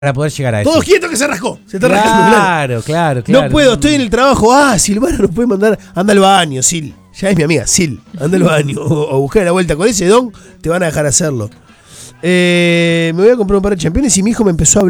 para poder llegar a eso. Todos quietos que se rascó. Se está rascando. Claro. No puedo, estoy en el trabajo. Silvana nos puede mandar. Anda al baño, Sil. Ya es mi amiga, Sil. Anda al baño. O buscar la vuelta. Con ese don te van a dejar hacerlo. Me voy a comprar un par de championes y mi hijo me empezó a hablar.